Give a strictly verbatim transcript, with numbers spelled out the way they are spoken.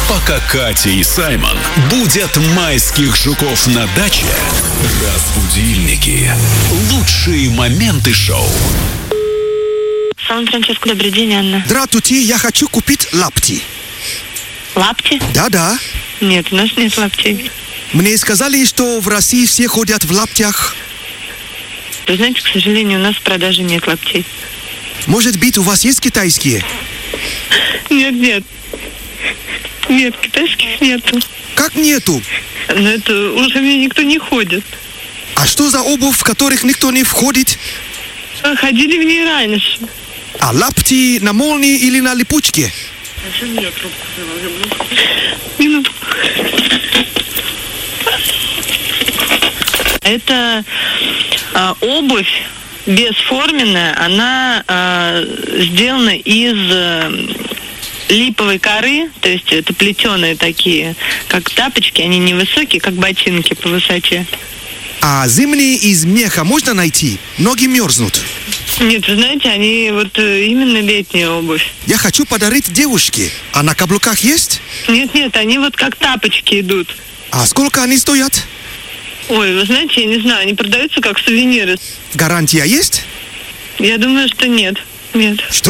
Пока Катя и Саймон будят майских жуков на даче, разбудильники. Лучшие моменты шоу. Сан-Франциско, добрый день, Анна. Здравствуйте, я хочу купить лапти. Лапти? Да-да. Нет, у нас нет лаптей. Мне сказали, что в России все ходят в лаптях. Вы знаете, к сожалению, у нас в продаже нет лаптей. Может быть, у вас есть китайские? Нет, нет. Нет, китайских нету. Как нету? Но это уже мне никто не ходит. А что за обувь, в которых никто не входит? Ходили в ней раньше. А лапти на молнии или на липучке? Минуту. Это а, обувь бесформенная, она а, сделана из а, липовой коры, то есть это плетеные такие, как тапочки, они невысокие, как ботинки по высоте. А зимние из меха можно найти? Ноги мерзнут. Нет, вы знаете, они вот именно летняя обувь. Я хочу подарить девушке. А на каблуках есть? Нет, нет, они вот как тапочки идут. А сколько они стоят? Ой, вы знаете, я не знаю, они продаются как сувениры. Гарантия есть? Я думаю, что нет. Нет. Что?